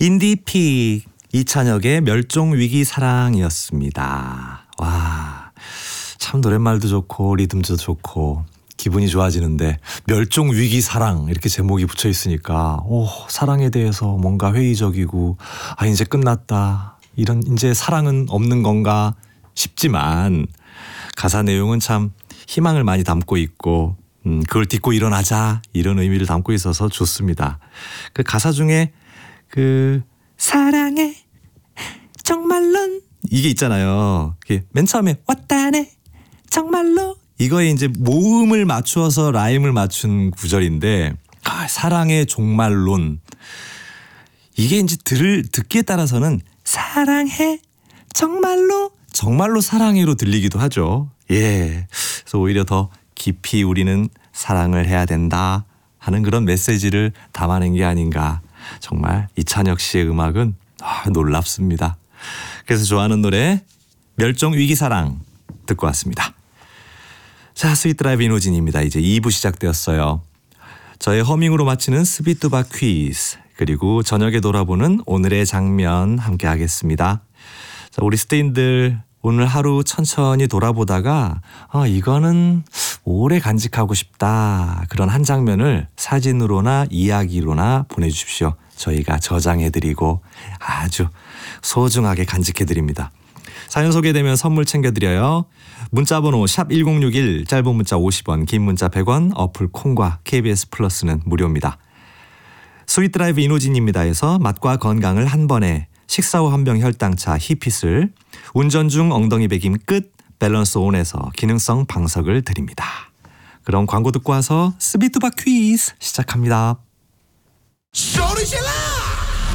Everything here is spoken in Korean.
인디픽 이찬혁의 멸종위기 사랑이었습니다. 와, 참 노랫말도 좋고 리듬도 좋고 기분이 좋아지는데 멸종위기 사랑 이렇게 제목이 붙여 있으니까 사랑에 대해서 뭔가 회의적이고 이제 끝났다, 이런 이제 사랑은 없는 건가 싶지만 가사 내용은 참 희망을 많이 담고 있고 그걸 딛고 일어나자, 이런 의미를 담고 있어서 좋습니다. 그 가사 중에 그 사랑해 정말론 이게 있잖아요. 맨 처음에 왔다네 정말로, 이거에 이제 모음을 맞추어서 라임을 맞춘 구절인데 사랑의 종말론, 이게 이제 듣기에 따라서는 사랑해 정말로 사랑해로 들리기도 하죠. 예, 그래서 오히려 더 깊이 우리는 사랑을 해야 된다 하는 그런 메시지를 담아낸 게 아닌가. 정말 이찬혁 씨의 음악은 놀랍습니다. 그래서 좋아하는 노래 멸종위기 사랑 듣고 왔습니다. 자, 스윗 드라이브 이노진입니다. 이제 2부 시작되었어요. 저의 허밍으로 마치는 스비뚜바 퀴즈, 그리고 저녁에 돌아보는 오늘의 장면 함께 하겠습니다. 자, 우리 스테인들 오늘 하루 천천히 돌아보다가 이거는 오래 간직하고 싶다, 그런 한 장면을 사진으로나 이야기로나 보내주십시오. 저희가 저장해드리고 아주 소중하게 간직해드립니다. 사연 소개되면 선물 챙겨드려요. 문자번호 샵1061, 짧은 문자 50원, 긴 문자 100원, 어플 콩과 KBS 플러스는 무료입니다. 스윗 드라이브 이노진입니다에서 맛과 건강을 한 번에, 식사 후 한 병 혈당차 히핏을, 운전 중 엉덩이 베김 끝 밸런스 온에서 기능성 방석을 드립니다. 그럼 광고 듣고 와서 스비뚜바 퀴즈 시작합니다. 소리 질러!